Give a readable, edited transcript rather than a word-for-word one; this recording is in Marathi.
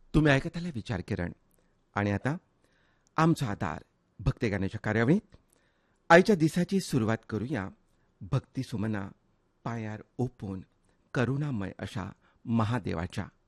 तुम्ही ऐकताले विचार किरण आणि आता आमचा आधार भक्ती गाण्याच्या कार्यावळीत आईच्या दिसाची सुरुवात करूया भक्ती सुमना पायार ओपून करुणामय अशा महादेवाच्या.